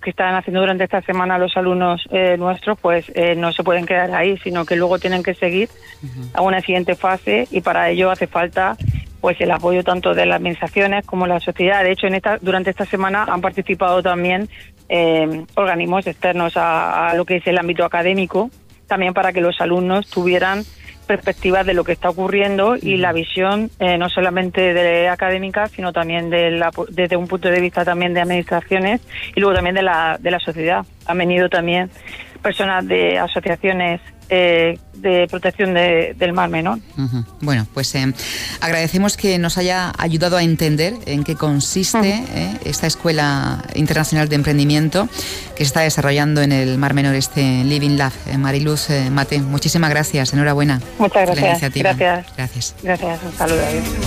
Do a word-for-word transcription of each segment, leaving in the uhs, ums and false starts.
que están haciendo durante esta semana los alumnos eh, nuestros, pues eh, no se pueden quedar ahí, sino que luego tienen que seguir uh-huh. a una siguiente fase, y para ello hace falta pues el apoyo tanto de las administraciones como la sociedad. De hecho, en esta, durante esta semana han participado también eh, organismos externos a, a lo que es el ámbito académico, también para que los alumnos tuvieran perspectivas de lo que está ocurriendo y la visión eh, no solamente de académica, sino también de la, desde un punto de vista también de administraciones y luego también de la, de la sociedad. Han venido también personas de asociaciones eh, de protección de, del Mar Menor. Uh-huh. Bueno, pues eh, agradecemos que nos haya ayudado a entender en qué consiste uh-huh. eh, esta Escuela Internacional de Emprendimiento que se está desarrollando en el Mar Menor, este Living Lab. Eh, Mariluz eh, Mate, muchísimas gracias, enhorabuena. Muchas gracias. Gracias. Gracias. Gracias, un saludo.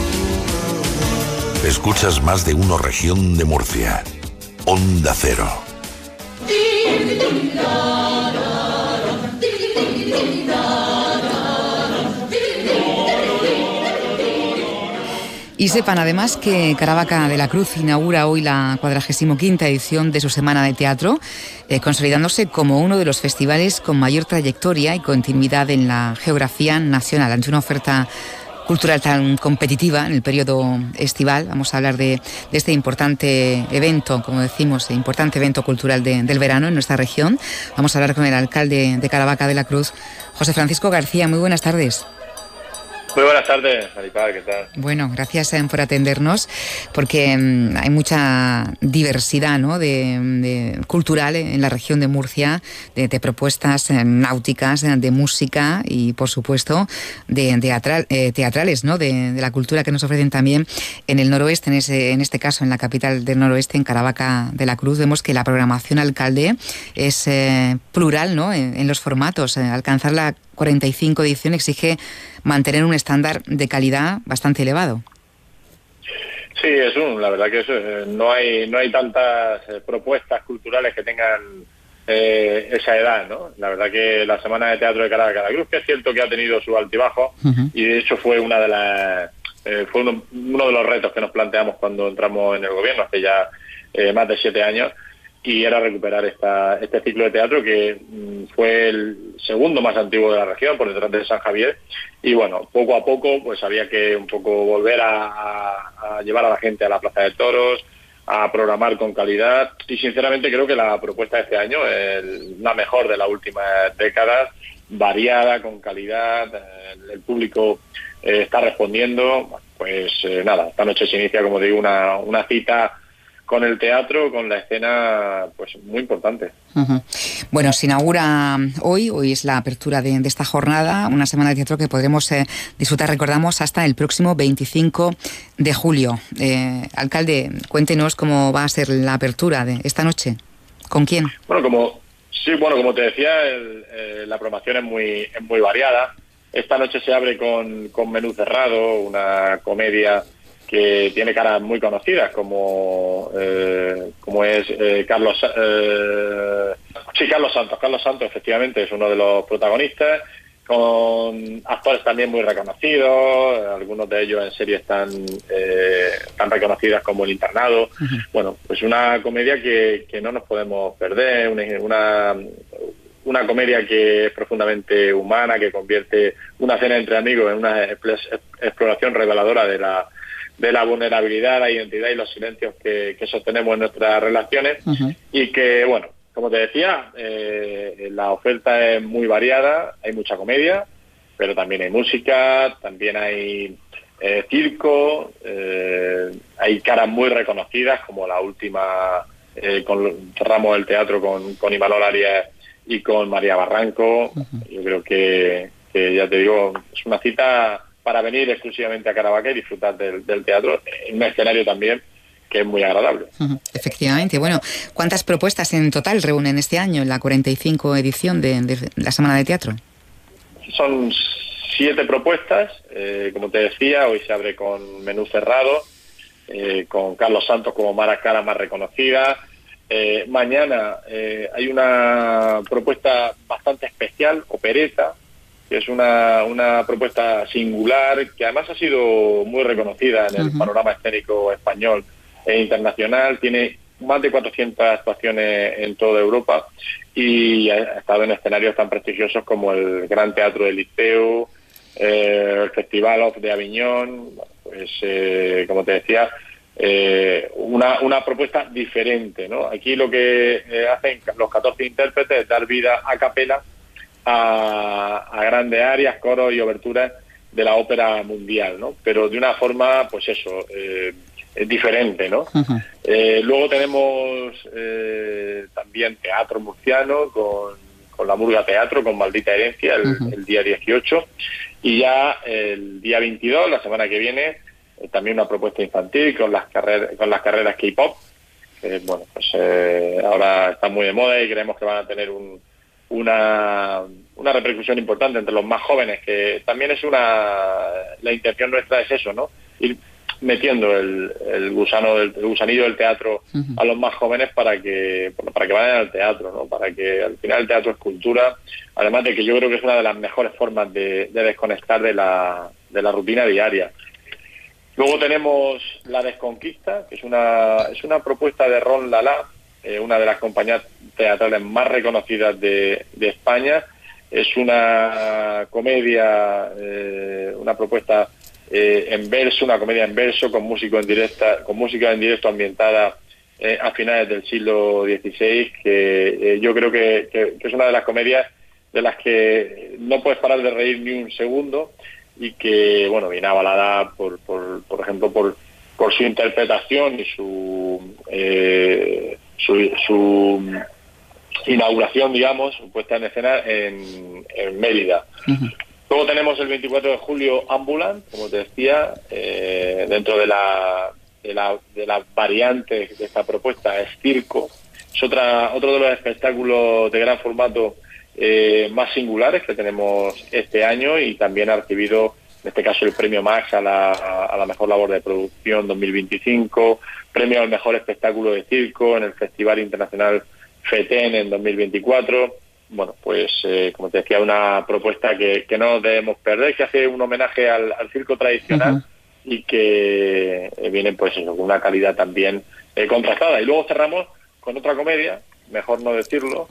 Escuchas Más de Uno Región de Murcia. Onda Cero. Y sepan además que Caravaca de la Cruz inaugura hoy la cuadragésima quinta edición de su Semana de Teatro, eh, consolidándose como uno de los festivales con mayor trayectoria y continuidad en la geografía nacional. Ante una oferta cultural tan competitiva en el periodo estival, vamos a hablar de, de este importante evento, como decimos, importante evento cultural de, del verano en nuestra región. Vamos a hablar con el alcalde de Caravaca de la Cruz, José Francisco García. Muy buenas tardes. Muy buenas tardes, Maripaz, ¿qué tal? Bueno, gracias eh, por atendernos, porque eh, hay mucha diversidad, ¿no?, de, de cultural en la región de Murcia, de, de propuestas eh, náuticas, eh, de música y, por supuesto, de, de teatral, eh, teatrales, ¿no?, de, de la cultura que nos ofrecen también en el noroeste, en, ese, en este caso en la capital del noroeste, en Caravaca de la Cruz. Vemos que la programación, alcalde, es eh, plural, ¿no?, en, en los formatos. Eh, alcanzar la cuarenta y cinco edición exige mantener un estándar de calidad bastante elevado. Sí, es un, la verdad que eso, eh, no hay no hay tantas eh, propuestas culturales que tengan eh, esa edad, ¿no? La verdad que la Semana de Teatro de Caravaca de la Cruz, que es cierto que ha tenido su altibajo, uh-huh. y de hecho fue una de las eh, fue uno, uno de los retos que nos planteamos cuando entramos en el gobierno hace ya eh, más de siete años. Y era recuperar esta, este ciclo de teatro que mmm, fue el segundo más antiguo de la región, por detrás de San Javier. Y bueno, poco a poco pues había que un poco volver a, a, a llevar a la gente a la Plaza de Toros, a programar con calidad. Y sinceramente creo que la propuesta de este año es la mejor de las últimas décadas, variada, con calidad. El, el público eh, está respondiendo. Pues eh, nada, esta noche se inicia, como digo, una, una cita con el teatro, con la escena, pues muy importante. Uh-huh. Bueno, se inaugura hoy, hoy es la apertura de, de esta jornada, una semana de teatro que podremos eh, disfrutar, recordamos, hasta el próximo veinticinco de julio. Eh, alcalde, cuéntenos cómo va a ser la apertura de esta noche. ¿Con quién? Bueno, como sí, bueno, como te decía, el, eh, la programación es muy, es muy variada. Esta noche se abre con, con Menú Cerrado, una comedia que tiene caras muy conocidas, como eh, como es eh, Carlos eh, sí Carlos Santos Carlos Santos efectivamente es uno de los protagonistas, con actores también muy reconocidos, algunos de ellos en series tan eh, tan reconocidas como El Internado. Uh-huh. Bueno, pues una comedia que, que no nos podemos perder, una, una una comedia que es profundamente humana, que convierte una cena entre amigos en una exploración reveladora de la de la vulnerabilidad, la identidad y los silencios que, que sostenemos en nuestras relaciones. Uh-huh. Y que, bueno, como te decía, eh, la oferta es muy variada, hay mucha comedia, pero también hay música, también hay eh, circo, eh, hay caras muy reconocidas, como la última, eh, con, cerramos el teatro con, con Imanol Arias y con María Barranco. Uh-huh. Yo creo que, que, ya te digo, es una cita para venir exclusivamente a Caravaca y disfrutar del, del teatro, en un escenario también que es muy agradable. Uh-huh. Efectivamente. Bueno, ¿cuántas propuestas en total reúnen este año en la cuarenta y cinco edición de, de la Semana de Teatro? Son siete propuestas, eh, como te decía, hoy se abre con Menú Cerrado, eh, con Carlos Santos como Mara Cara más reconocida. Eh, mañana eh, hay una propuesta bastante especial, opereta, que es una, una propuesta singular, que además ha sido muy reconocida en el uh-huh. panorama escénico español e internacional. Tiene más de cuatrocientas actuaciones en toda Europa y ha estado en escenarios tan prestigiosos como el Gran Teatro del Liceo, eh, el Festival of de Aviñón, pues eh, como te decía, eh, una, una propuesta diferente, ¿no? Aquí lo que eh, hacen los catorce intérpretes es dar vida a capela a, a grandes áreas, coros y oberturas de la ópera mundial, ¿no? Pero de una forma, pues eso, eh, es diferente, ¿no? Uh-huh. Eh, luego tenemos eh, también teatro murciano con, con la Murga Teatro, con Maldita Herencia, el, uh-huh. el día dieciocho, y ya el día veintidós, la semana que viene, eh, también una propuesta infantil con las carreras con las carreras K-pop, que bueno, pues eh, ahora están muy de moda y creemos que van a tener un, una una repercusión importante entre los más jóvenes, que también es una la intención nuestra es eso, ¿no? Ir metiendo el, el gusano del el gusanillo del teatro uh-huh. a los más jóvenes para que para que vayan al teatro, ¿no? Para que al final el teatro es cultura, además de que yo creo que es una de las mejores formas de, de desconectar de la de la rutina diaria. Luego tenemos La Desconquista, que es una es una propuesta de Ron Lala, eh, una de las compañías teatrales más reconocidas de, de España. Es una comedia, eh, una propuesta eh, en verso, una comedia en verso con músico en directa, con música en directo ambientada eh, a finales del siglo dieciséis, que eh, yo creo que, que, que es una de las comedias de las que no puedes parar de reír ni un segundo y que, bueno, viene avalada por, por, por ejemplo, por, por su interpretación y su, eh, su, su inauguración, digamos, puesta en escena en, en Mérida. Uh-huh. Luego tenemos el veinticuatro de julio Ambulant, como te decía, eh, dentro de la, de la de las variantes de esta propuesta es circo. Es otra otro de los espectáculos de gran formato eh, más singulares que tenemos este año y también ha recibido, en este caso, el premio Max a la, a la mejor labor de producción dos mil veinticinco, premio al mejor espectáculo de circo en el Festival Internacional FETEN en dos mil veinticuatro. Bueno, pues eh, como te decía, una propuesta que, que no debemos perder, que hace un homenaje al, al circo tradicional uh-huh. y que eh, viene pues eso, con una calidad también eh, contrastada. Y luego cerramos con otra comedia, mejor no decirlo,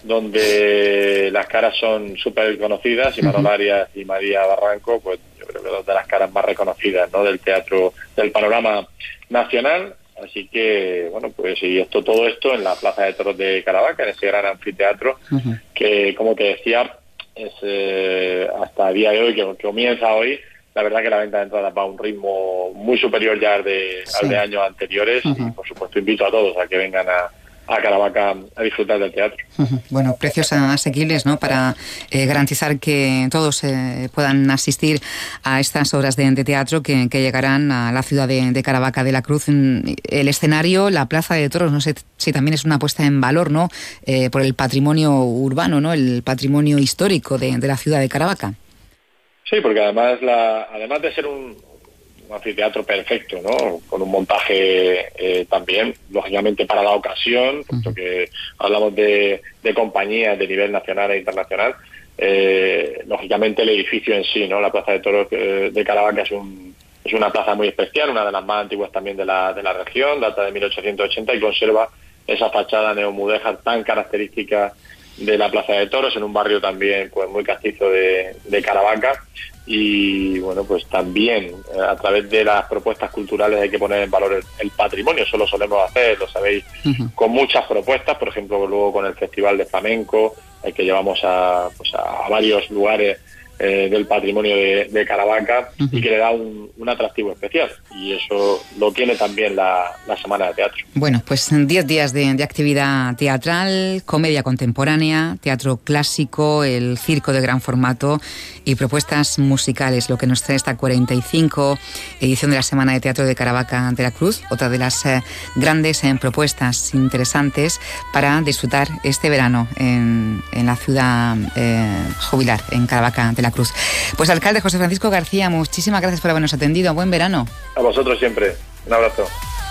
donde las caras son súper conocidas, y Manolo Arias y María Barranco, pues yo creo que dos de las caras más reconocidas, ¿no?, del teatro, del panorama nacional. Así que, bueno, pues y esto todo esto en la Plaza de Toros de Caravaca, en ese gran anfiteatro, uh-huh. que, como te decía, es eh, hasta el día de hoy, que, que comienza hoy, la verdad que la venta de entradas va a un ritmo muy superior ya al de, sí. al de años anteriores, uh-huh. y por supuesto invito a todos a que vengan a a Caravaca a disfrutar del teatro. Uh-huh. Bueno, precios asequibles, ¿no?, para eh, garantizar que todos eh, puedan asistir a estas obras de, de teatro que, que llegarán a la ciudad de, de Caravaca de la Cruz. El escenario, la Plaza de Toros, no sé si también es una puesta en valor, ¿no?, eh, por el patrimonio urbano, ¿no?, el patrimonio histórico de, de la ciudad de Caravaca. Sí, porque además, la, además de ser un un anfiteatro perfecto, ¿no?, con un montaje eh, también, lógicamente para la ocasión, puesto que hablamos de, de compañías de nivel nacional e internacional, eh, lógicamente el edificio en sí, ¿no?, la Plaza de Toros eh, de Caravaca es un es una plaza muy especial, una de las más antiguas también de la de la región, data de mil ochocientos ochenta y conserva esa fachada neomudéjar tan característica de la Plaza de Toros, en un barrio también pues muy castizo de, de Caravaca. Y bueno, pues también eh, a través de las propuestas culturales hay que poner en valor el, el patrimonio. Eso lo solemos hacer, lo sabéis, uh-huh. con muchas propuestas, por ejemplo, luego con el Festival de Flamenco, el que llevamos a, pues a, a varios lugares eh, del patrimonio de, de Caravaca, uh-huh. y que le da un, un atractivo especial, y eso lo tiene también la, la Semana de Teatro. Bueno, pues diez días de, de actividad teatral, comedia contemporánea, teatro clásico, el circo de gran formato y propuestas musicales, lo que nos trae esta cuarenta y cinco edición de la Semana de Teatro de Caravaca de la Cruz, otra de las eh, grandes eh, propuestas interesantes para disfrutar este verano en, en la ciudad eh, jubilar, en Caravaca de la Cruz. Pues alcalde José Francisco García, muchísimas gracias por habernos atendido. Buen verano. A vosotros siempre. Un abrazo.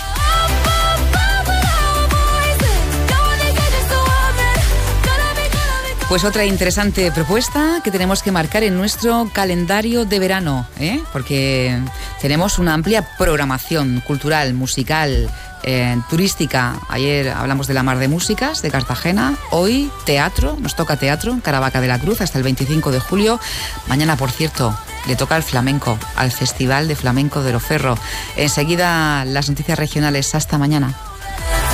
Pues otra interesante propuesta que tenemos que marcar en nuestro calendario de verano, ¿eh? Porque tenemos una amplia programación cultural, musical, eh, turística. Ayer hablamos de la Mar de Músicas de Cartagena. Hoy teatro, nos toca teatro, Caravaca de la Cruz hasta el veinticinco de julio. Mañana, por cierto, le toca al flamenco, al Festival de Flamenco de Loferro. Enseguida las noticias regionales. Hasta mañana.